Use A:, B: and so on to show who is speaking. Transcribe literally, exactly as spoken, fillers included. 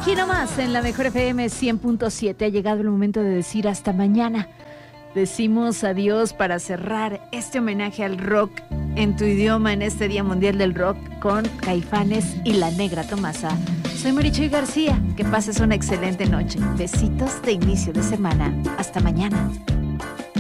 A: Aquí nomás, en la Mejor F M cien punto siete, ha llegado el momento de decir hasta mañana. Decimos adiós para cerrar este homenaje al rock en tu idioma en este Día Mundial del Rock con Caifanes y La Negra Tomasa. Soy Marichuy García, que pases una excelente noche. Besitos de inicio de semana. Hasta mañana.